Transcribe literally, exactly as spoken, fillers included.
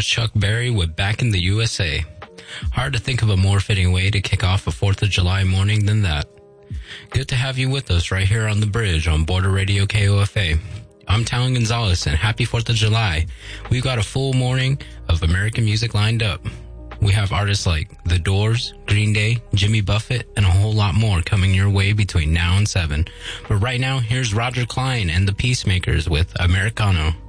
was Chuck Berry with Back in the U S A. Hard to think of a more fitting way to kick off a fourth of July morning than that. Good to have you with us right here on the bridge on Border Radio K O F A. I'm Talon Gonzalez, and happy fourth of July. We've got a full morning of American music lined up. We have artists like The Doors, Green Day, Jimmy Buffett, and a whole lot more coming your way between now and seven. But right now, here's Roger Clyne and the Peacemakers with Americano.